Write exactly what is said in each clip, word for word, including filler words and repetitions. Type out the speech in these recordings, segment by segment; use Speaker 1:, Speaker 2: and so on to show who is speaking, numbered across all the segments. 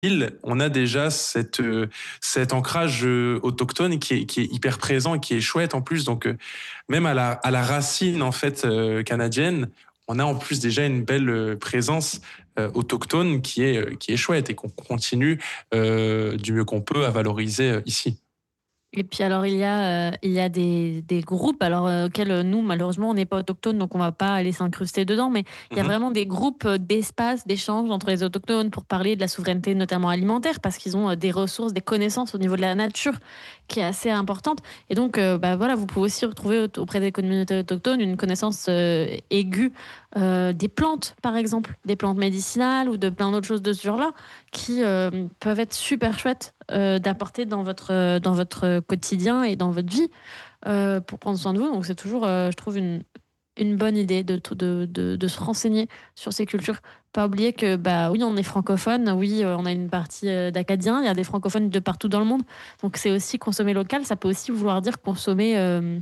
Speaker 1: on a déjà cette, euh, cet ancrage euh, autochtone qui est, qui est hyper présent et qui est chouette en plus. Donc, euh, même à la, à la racine en fait euh, canadienne, on a en plus déjà une belle euh, présence euh, autochtone qui est, euh, qui est chouette et qu'on continue euh, du mieux qu'on peut à valoriser euh, ici.
Speaker 2: Et puis alors il y a, euh, il y a des, des groupes alors euh, auxquels euh, nous malheureusement on n'est pas autochtones donc on va pas aller s'incruster dedans, mais il y a
Speaker 1: Mhm.
Speaker 2: vraiment des groupes euh, d'espace d'échange entre les autochtones pour parler de la souveraineté notamment alimentaire parce qu'ils ont euh, des ressources, des connaissances au niveau de la nature qui est assez importante. Et donc euh, bah voilà, vous pouvez aussi retrouver auprès des communautés autochtones une connaissance euh, aiguë euh, des plantes par exemple, des plantes médicinales ou de plein d'autres choses de ce genre-là qui euh, peuvent être super chouettes euh, d'apporter dans votre, euh, dans votre quotidien et dans votre vie euh, pour prendre soin de vous. Donc c'est toujours, euh, je trouve, une, une bonne idée de, de, de, de se renseigner sur ces cultures. Pas oublier que, bah oui, on est francophone, oui, euh, on a une partie euh, d'Acadiens, il y a des francophones de partout dans le monde. Donc c'est aussi consommer local, ça peut aussi vouloir dire consommer euh,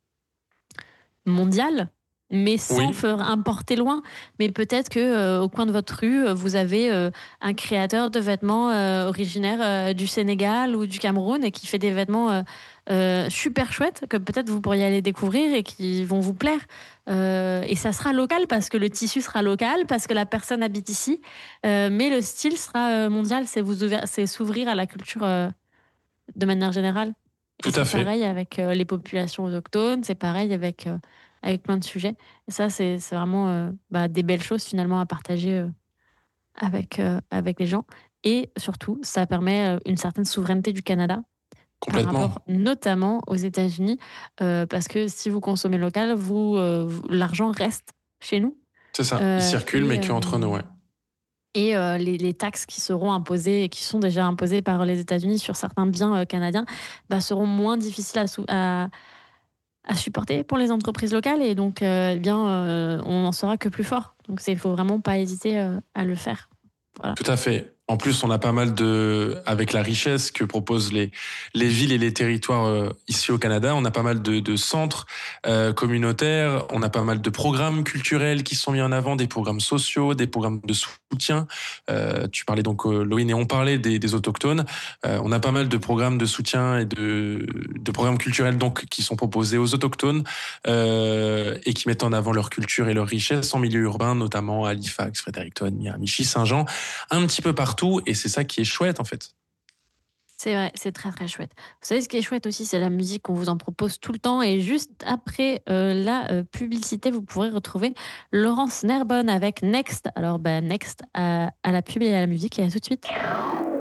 Speaker 2: mondial, mais sans
Speaker 1: Oui,
Speaker 2: faire importer loin. Mais peut-être que euh, au coin de votre rue, euh, vous avez euh, un créateur de vêtements euh, originaire euh, du Sénégal ou du Cameroun et qui fait des vêtements euh, euh, super chouettes que peut-être vous pourriez aller découvrir et qui vont vous plaire. Euh, et ça sera local parce que le tissu sera local, parce que la personne habite ici, euh, mais le style sera euh, mondial. C'est vous ouvrir, c'est s'ouvrir à la culture euh, de manière générale. Et
Speaker 1: tout à
Speaker 2: c'est
Speaker 1: fait.
Speaker 2: pareil avec euh, les populations autochtones, c'est pareil avec, euh, avec plein de sujets. Et ça, c'est c'est vraiment euh, bah, des belles choses finalement à partager euh, avec, euh, avec les gens. Et surtout, ça permet euh, une certaine souveraineté du Canada par rapport
Speaker 1: Complètement.
Speaker 2: notamment aux États-Unis, euh, parce que si vous consommez local, vous, euh, vous- l'argent reste chez nous.
Speaker 1: C'est ça. Il
Speaker 2: Euh,
Speaker 1: circule,
Speaker 2: et
Speaker 1: mais
Speaker 2: euh,
Speaker 1: qu'entre nous, ouais.
Speaker 2: et euh, les, les taxes qui seront imposées et qui sont déjà imposées par les États-Unis sur certains biens euh, canadiens bah, seront moins difficiles à, sou- à, à supporter pour les entreprises locales et donc euh, eh bien euh, on n'en sera que plus fort. Donc c'est faut vraiment pas hésiter euh, à le faire. Voilà.
Speaker 1: Tout à fait. En plus, on a pas mal de, avec la richesse que proposent les, les villes et les territoires euh, ici au Canada, on a pas mal de, de centres euh, communautaires, on a pas mal de programmes culturels qui sont mis en avant, des programmes sociaux, des programmes de soutien. Euh, tu parlais donc, euh, Loïne, et on parlait des, des autochtones. Euh, on a pas mal de programmes de soutien et de, de programmes culturels donc qui sont proposés aux autochtones euh, et qui mettent en avant leur culture et leur richesse en milieu urbain, notamment à Halifax, Fredericton, Miramichi, Saint-Jean, un petit peu partout, et c'est ça qui est chouette en fait.
Speaker 2: C'est vrai, c'est très très chouette. Vous savez ce qui est chouette aussi, c'est la musique qu'on vous en propose tout le temps. Et juste après euh, la euh, publicité, vous pourrez retrouver Laurence Nerbonne avec Next. Alors bah, Next à, à la pub et à la musique et à tout de suite.